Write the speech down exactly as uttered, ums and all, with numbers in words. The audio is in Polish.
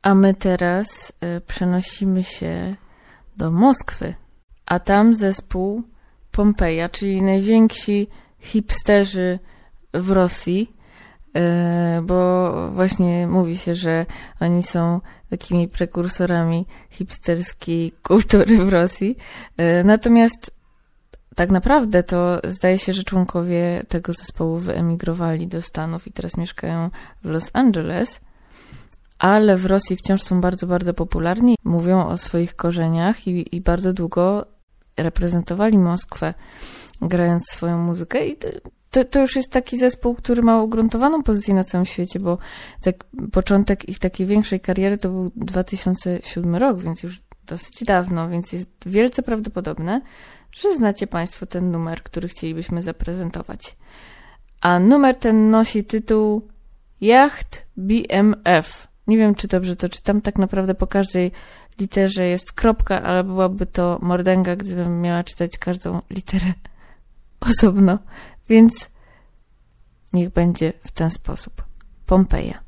A my teraz y, przenosimy się do Moskwy, a tam zespół Pompeja, czyli najwięksi hipsterzy w Rosji, y, bo właśnie mówi się, że oni są takimi prekursorami hipsterskiej kultury w Rosji. Y, natomiast tak naprawdę to zdaje się, że członkowie tego zespołu wyemigrowali do Stanów i teraz mieszkają w Los Angeles, ale w Rosji wciąż są bardzo, bardzo popularni. Mówią o swoich korzeniach i, i bardzo długo reprezentowali Moskwę, grając swoją muzykę. I to, to już jest taki zespół, który ma ugruntowaną pozycję na całym świecie, bo tak, początek ich takiej większej kariery to był dwa tysiące siódmy rok, więc już dosyć dawno, więc jest wielce prawdopodobne, że znacie Państwo ten numer, który chcielibyśmy zaprezentować. A numer ten nosi tytuł Yacht B M F. Nie wiem, czy dobrze to czytam. Tak naprawdę po każdej literze jest kropka, ale byłaby to mordęga, gdybym miała czytać każdą literę osobno. Więc niech będzie w ten sposób. Pompeja.